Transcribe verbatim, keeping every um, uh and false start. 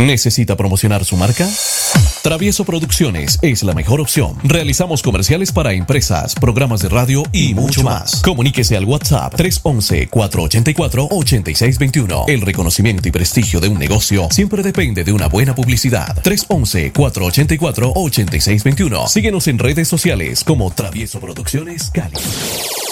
¿Necesita promocionar su marca? Travieso Producciones es la mejor opción. Realizamos comerciales para empresas, programas de radio y mucho más. Comuníquese al WhatsApp tres once, cuatro ochenta y cuatro, ochenta y seis veintiuno. El reconocimiento y prestigio de un negocio siempre depende de una buena publicidad. tres once, cuatro ochenta y cuatro, ochenta y seis veintiuno. Síguenos en redes sociales como Travieso Producciones Cali.